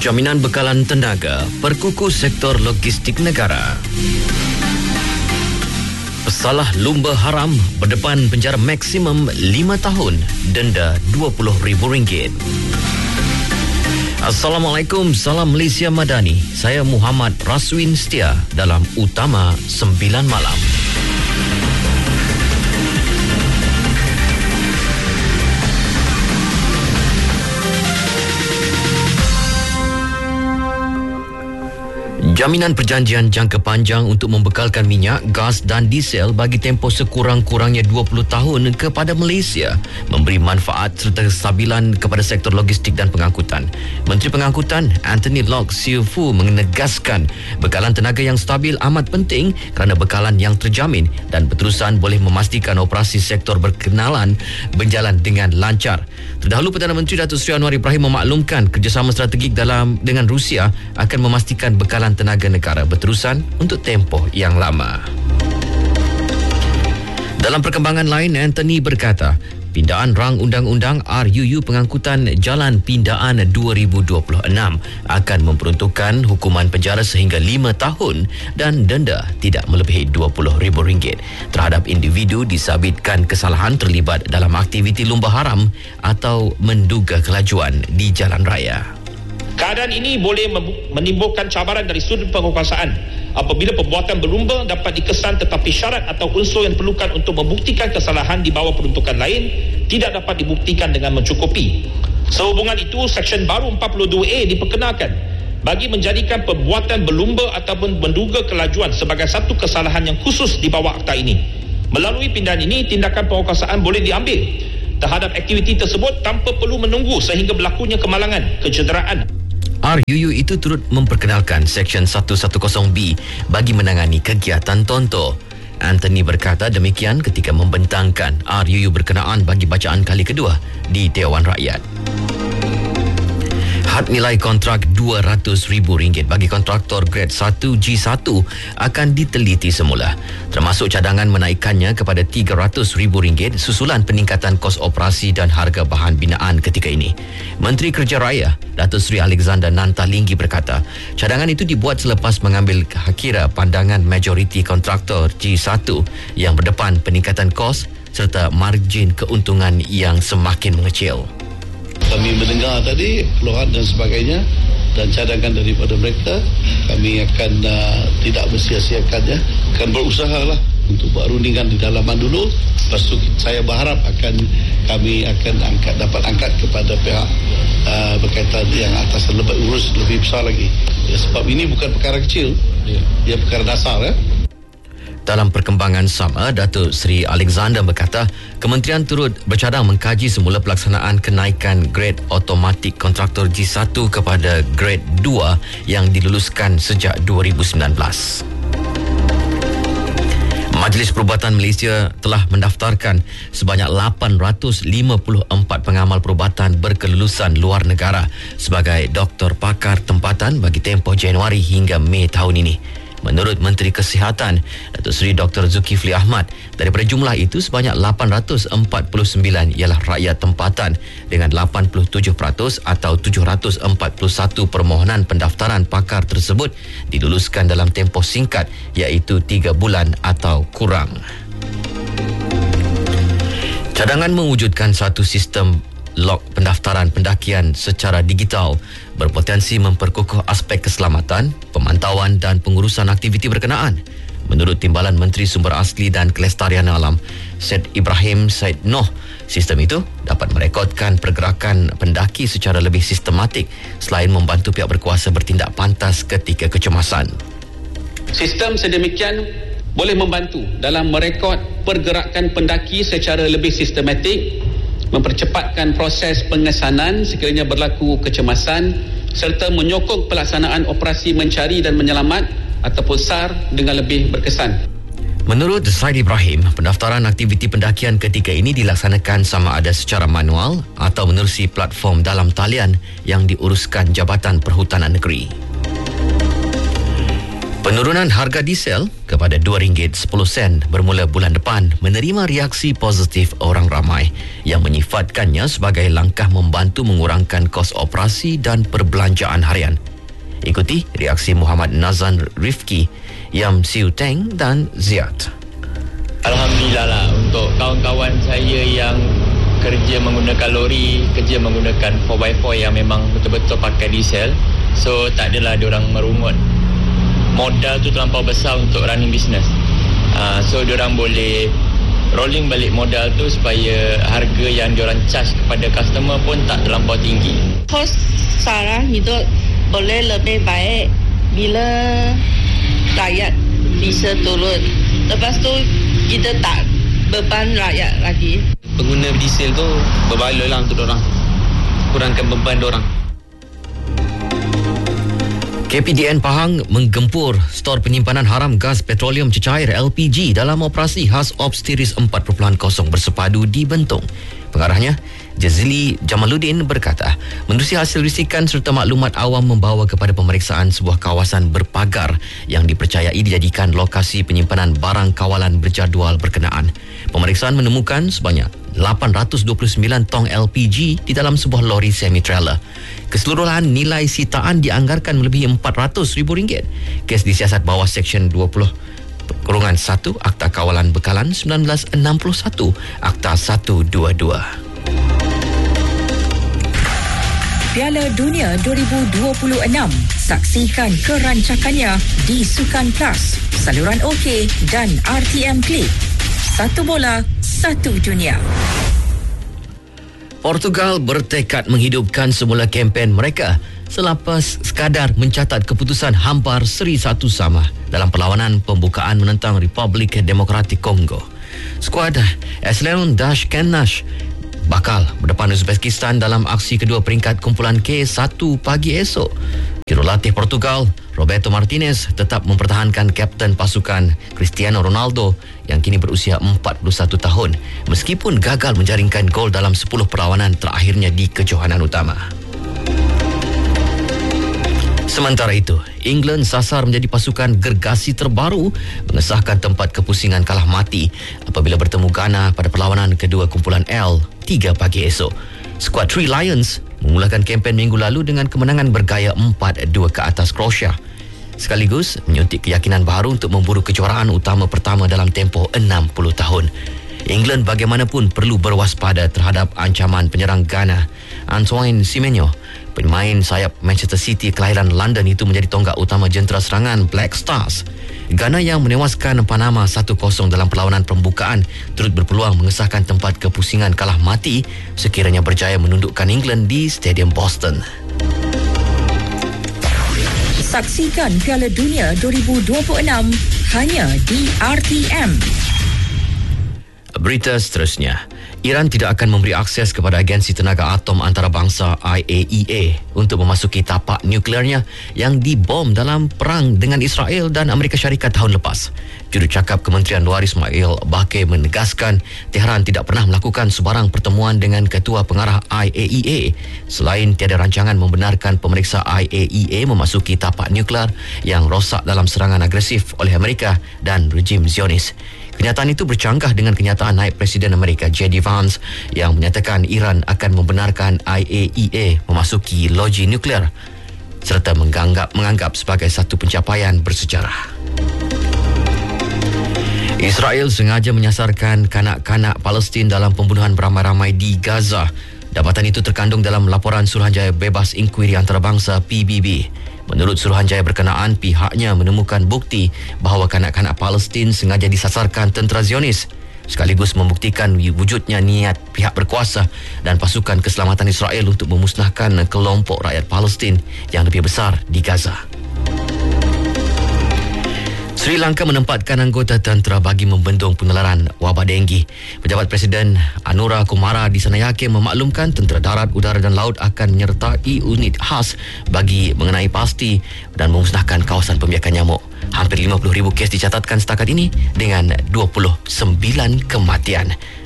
Jaminan bekalan tenaga perkukuh sektor logistik negara. Pesalah lumba haram berdepan penjara maksimum 5 tahun, denda RM20,000. Assalamualaikum, salam Malaysia Madani. Saya Muhammad Raswin Setia dalam Utama 9 Malam. Jaminan perjanjian jangka panjang untuk membekalkan minyak, gas dan diesel bagi tempoh sekurang-kurangnya 20 tahun kepada Malaysia memberi manfaat serta kestabilan kepada sektor logistik dan pengangkutan. Menteri Pengangkutan Anthony Loke Siu Fu menegaskan bekalan tenaga yang stabil amat penting kerana bekalan yang terjamin dan berterusan boleh memastikan operasi sektor berkenalan berjalan dengan lancar. Terdahulu Perdana Menteri Datuk Seri Anwar Ibrahim memaklumkan kerjasama strategik dengan Rusia akan memastikan bekalan tenaga negara berterusan untuk tempoh yang lama. Dalam perkembangan lain, Anthony berkata, pindaan rang undang-undang RUU Pengangkutan Jalan Pindaan 2026 akan memperuntukkan hukuman penjara sehingga 5 tahun dan denda tidak melebihi RM20,000 terhadap individu disabitkan kesalahan terlibat dalam aktiviti lumba haram atau menduga kelajuan di jalan raya. Keadaan ini boleh menimbulkan cabaran dari sudut penguasaan apabila perbuatan berlumba dapat dikesan tetapi syarat atau unsur yang diperlukan untuk membuktikan kesalahan di bawah peruntukan lain tidak dapat dibuktikan dengan mencukupi. Sehubungan itu, Seksyen baru 42A diperkenalkan bagi menjadikan perbuatan berlumba ataupun menduga kelajuan sebagai satu kesalahan yang khusus di bawah akta ini. Melalui pindaan ini, tindakan penguasaan boleh diambil terhadap aktiviti tersebut tanpa perlu menunggu sehingga berlakunya kemalangan, kecederaan. RUU itu turut memperkenalkan Seksyen 110B bagi menangani kegiatan tontoh. Anthony berkata demikian ketika membentangkan RUU berkenaan bagi bacaan kali kedua di Dewan Rakyat. Had nilai kontrak RM200,000 bagi kontraktor grade 1 G1 akan diteliti semula, termasuk cadangan menaikkannya kepada RM300,000 susulan peningkatan kos operasi dan harga bahan binaan ketika ini. Menteri Kerja Raya Datuk Seri Alexander Nantalinggi berkata, cadangan itu dibuat selepas mengambil kira pandangan majoriti kontraktor G1 yang berdepan peningkatan kos serta margin keuntungan yang semakin mengecil. Kami mendengar tadi keluhan dan sebagainya dan cadangan daripada mereka. Kami akan tidak bersia-siakannya, akan berusahalah untuk buat rundingan di dalaman dulu. Lepas tu saya berharap kami akan dapat angkat kepada pihak berkaitan yang atas urus lebih besar lagi. Ya, sebab ini bukan perkara kecil, dia perkara dasar ya. Dalam perkembangan sama, Datuk Seri Alexander berkata, kementerian turut bercadang mengkaji semula pelaksanaan kenaikan grade automatik kontraktor G1 kepada grade 2 yang diluluskan sejak 2019. Majlis Perubatan Malaysia telah mendaftarkan sebanyak 854 pengamal perubatan berkelulusan luar negara sebagai doktor pakar tempatan bagi tempoh Januari hingga Mei tahun ini. Menurut Menteri Kesihatan Datuk Seri Dr. Zulkifli Ahmad, daripada jumlah itu sebanyak 849 ialah rakyat tempatan dengan 87% atau 741 permohonan pendaftaran pakar tersebut diluluskan dalam tempoh singkat iaitu 3 bulan atau kurang. Cadangan mewujudkan satu sistem log pendaftaran pendakian secara digital berpotensi memperkukuh aspek keselamatan, pemantauan dan pengurusan aktiviti berkenaan. Menurut Timbalan Menteri Sumber Asli dan Kelestarian Alam, Syed Ibrahim Syed Noh, sistem itu dapat merekodkan pergerakan pendaki secara lebih sistematik selain membantu pihak berkuasa bertindak pantas ketika kecemasan. Sistem sedemikian boleh membantu dalam merekod pergerakan pendaki secara lebih sistematik, mempercepatkan proses pengesanan sekiranya berlaku kecemasan serta menyokong pelaksanaan operasi mencari dan menyelamat ataupun SAR dengan lebih berkesan. Menurut Syed Ibrahim, pendaftaran aktiviti pendakian ketika ini dilaksanakan sama ada secara manual atau menerusi platform dalam talian yang diuruskan Jabatan Perhutanan Negeri. Penurunan harga diesel kepada RM2.10 bermula bulan depan menerima reaksi positif orang ramai yang menyifatkannya sebagai langkah membantu mengurangkan kos operasi dan perbelanjaan harian. Ikuti reaksi Muhammad Nazan Rifki, Yam Siu Teng dan Ziad. Alhamdulillah lah untuk kawan-kawan saya yang kerja menggunakan lori, kerja menggunakan 4x4 yang memang betul-betul pakai diesel. So tak adalah diorang merungut. Modal tu terlampau besar untuk running business. So diorang boleh rolling balik modal tu supaya harga yang diorang charge kepada customer pun tak terlampau tinggi. Kos sara hidup boleh lebih baik bila rakyat bisa turun. Lepas tu kita tak beban rakyat lagi. Pengguna diesel tu berbaloi lah untuk diorang, kurangkan beban diorang. KPDN Pahang menggempur stor penyimpanan haram gas petroleum cecair LPG dalam operasi khas Ops Tiris 4.0 bersepadu di Bentong. Pengarahnya, Jazili Jamaluddin berkata, menerusi hasil risikan serta maklumat awam membawa kepada pemeriksaan sebuah kawasan berpagar yang dipercayai dijadikan lokasi penyimpanan barang kawalan berjadual berkenaan. Pemeriksaan menemukan sebanyak 829 tong LPG di dalam sebuah lori semi-trailer. Keseluruhan nilai sitaan dianggarkan melebihi RM400,000. Kes disiasat bawah Seksyen 20/1 Akta Kawalan Bekalan 1961, Akta 122. Piala Dunia 2026. Saksikan kerancakannya di Sukan Plus, saluran OK dan RTM Klik. Satu bola, satu dunia. Portugal bertekad menghidupkan semula kempen mereka selepas sekadar mencatat keputusan hampar seri 1-1 dalam perlawanan pembukaan menentang Republik Demokratik Kongo. Skuad Eslon Dashkenash bakal berdepan Uzbekistan dalam aksi kedua peringkat kumpulan K1 pagi esok. Jurulatih Portugal, Roberto Martinez, tetap mempertahankan kapten pasukan Cristiano Ronaldo yang kini berusia 41 tahun meskipun gagal menjaringkan gol dalam 10 perlawanan terakhirnya di kejohanan utama. Sementara itu, England sasar menjadi pasukan gergasi terbaru mengesahkan tempat kepusingan kalah mati apabila bertemu Ghana pada perlawanan kedua kumpulan L 3 pagi esok. Skuad Three Lions memulakan kempen minggu lalu dengan kemenangan bergaya 4-2 ke atas Croatia, sekaligus menyuntik keyakinan baru untuk memburu kejuaraan utama pertama dalam tempoh 60 tahun. England bagaimanapun perlu berwaspada terhadap ancaman penyerang Ghana, Antoine Semenyo. Pemain sayap Manchester City kelahiran London itu menjadi tonggak utama jentera serangan Black Stars. Ghana yang menewaskan Panama 1-0 dalam perlawanan pembukaan turut berpeluang mengesahkan tempat kepusingan kalah mati sekiranya berjaya menundukkan England di Stadium Boston. Saksikan Piala Dunia 2026 hanya di RTM. Berita seterusnya, Iran tidak akan memberi akses kepada Agensi Tenaga Atom Antarabangsa IAEA untuk memasuki tapak nuklearnya yang dibom dalam perang dengan Israel dan Amerika Syarikat tahun lepas. Jurucakap Kementerian Luar Ismail Baqir menegaskan Tehran tidak pernah melakukan sebarang pertemuan dengan Ketua Pengarah IAEA selain tiada rancangan membenarkan pemeriksa IAEA memasuki tapak nuklear yang rosak dalam serangan agresif oleh Amerika dan rejim Zionis. Kenyataan itu bercanggah dengan kenyataan naib Presiden Amerika J.D. Vance yang menyatakan Iran akan membenarkan IAEA memasuki loji nuklear serta menganggap sebagai satu pencapaian bersejarah. Israel sengaja menyasarkan kanak-kanak Palestin dalam pembunuhan beramai-ramai di Gaza. Dapatan itu terkandung dalam laporan Suruhanjaya Bebas Inkuiri Antarabangsa PBB. Menurut Suruhanjaya berkenaan, pihaknya menemukan bukti bahawa kanak-kanak Palestin sengaja disasarkan tentera Zionis, sekaligus membuktikan wujudnya niat pihak berkuasa dan pasukan keselamatan Israel untuk memusnahkan kelompok rakyat Palestin yang lebih besar di Gaza. Sri Lanka menempatkan anggota tentera bagi membendung penularan wabak denggi. Pejabat Presiden Anura Kumara di sana yakin memaklumkan tentera darat, udara dan laut akan menyertai unit khas bagi mengenai pasti dan memusnahkan kawasan pembiakan nyamuk. Hampir 50,000 kes dicatatkan setakat ini dengan 29 kematian.